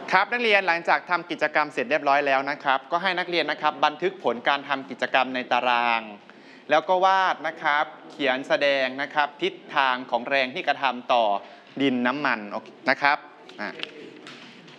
ครับนักเรียนหลังจากทำกิจกรรมเสร็จเรียบร้อยแล้วนะครับก็ให้นักเรียนนะครับบันทึกผลการทำกิจกรรมในตารางแล้วก็วาดนะครับเขียนแสดงนะครับทิศทางของแรงที่กระทำต่อดินน้ำมันนะครับ